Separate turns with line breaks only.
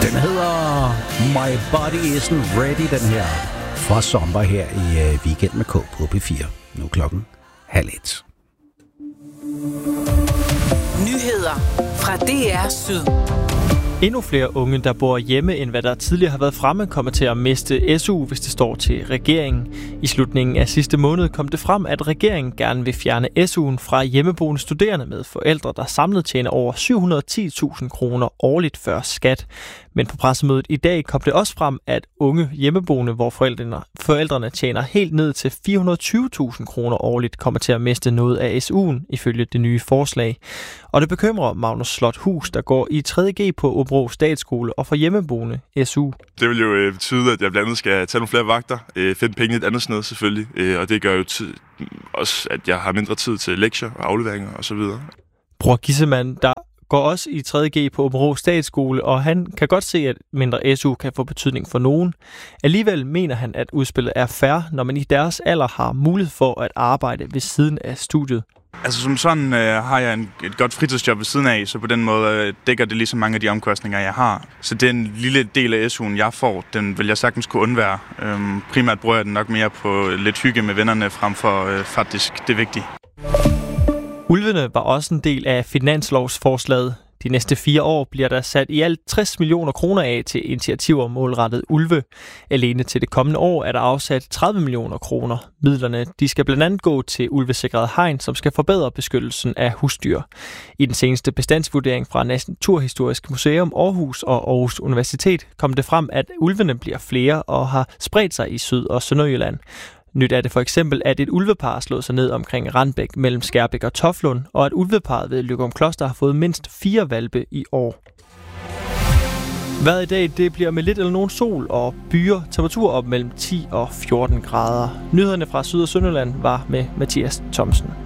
Den hedder My Body Isn't Ready, den her fra Sommer her i Weekend med K på P4. Nu klokken 12:30.
Nyheder fra DR Syd.
Endnu flere unge, der bor hjemme, end hvad der tidligere har været fremme, kommer til at miste SU, hvis det står til regeringen. I slutningen af sidste måned kom det frem, at regeringen gerne vil fjerne SU'en fra hjemmeboende studerende med forældre, der samlet tjener over 710.000 kroner årligt før skat. Men på pressemødet i dag kom det også frem, at unge hjemmeboende, hvor forældrene tjener helt ned til 420.000 kroner årligt, kommer til at miste noget af SU'en, ifølge det nye forslag. Og det bekymrer Magnus Slothus, der går i 3.G på Åbro Statsskole og får hjemmeboende SU.
Det vil jo betyde, at jeg blandt andet skal tage nogle flere vagter, finde penge et andet sted selvfølgelig, og det gør jo også, at jeg har mindre tid til lektier og afleveringer osv.
Bror Gissemann, der går også i 3.G på Åbro Statsskole, og han kan godt se, at mindre SU kan få betydning for nogen. Alligevel mener han, at udspillet er fair, når man i deres alder har mulighed for at arbejde ved siden af studiet.
Altså som sådan har jeg et godt fritidsjob ved siden af, så på den måde dækker det ligesom mange af de omkostninger, jeg har. Så den lille del af SU'en, jeg får, den vil jeg sagtens kunne undvære. Primært bruger jeg den nok mere på lidt hygge med vennerne, frem for faktisk det vigtige.
Ulvene var også en del af finanslovsforslaget. De næste 4 år bliver der sat i alt 60 millioner kroner af til initiativer målrettet ulve. Alene til det kommende år er der afsat 30 millioner kroner. Midlerne de skal blandt andet gå til ulvesikret hegn, som skal forbedre beskyttelsen af husdyr. I den seneste bestandsvurdering fra Naturhistorisk Museum Aarhus og Aarhus Universitet kom det frem, at ulvene bliver flere og har spredt sig i Syd- og Sønderjylland. Nyt er det for eksempel, at et ulvepar slog sig ned omkring Randbæk mellem Skærbæk og Toflund, og at ulveparret ved Løgumkloster har fået mindst 4 hvalpe i år. Vejret i dag det bliver med lidt eller nogen sol og byer, temperatur op mellem 10 og 14 grader. Nyhederne fra Syd- og Sønderjylland var med Mathias Thomsen.